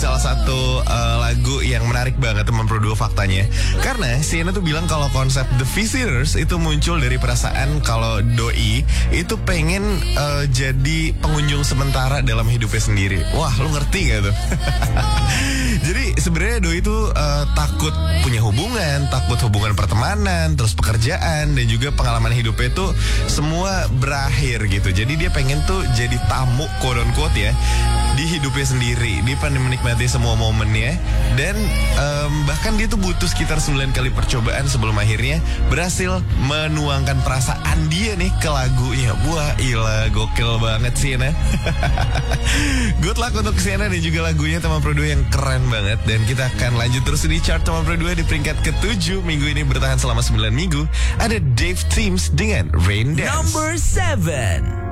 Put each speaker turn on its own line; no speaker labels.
salah satu lagu yang menarik banget teman Pro 2 faktanya. Karena Sienna tuh bilang kalau konsep The Visitors itu muncul dari perasaan kalau doi itu pengen jadi pengunjung sementara dalam hidupnya sendiri. Wah, lu ngerti gak tuh? Jadi sebenarnya doi itu takut punya hubungan, takut hubungan pertemanan, terus pekerjaan, dan juga pengalaman hidupnya itu semua berakhir gitu. Jadi dia pengen tuh jadi tamu quote unquote ya di hidupnya sendiri. Dia pengen menikmati semua momennya. Dan bahkan dia tuh butuh sekitar 9 kali percobaan sebelum akhirnya berhasil menuangkan perasaan dia nih ke lagunya. Wah ilah, gokil banget Sienna. Good luck untuk Sienna dan juga lagunya teman Pro 2 yang keren banget. Dan kita akan lanjut terus di chart teman Pro 2 di peringkat ke-7. Minggu ini bertahan selama 9 minggu. Ada Dave Teams dengan Rain Dance.
Number 7.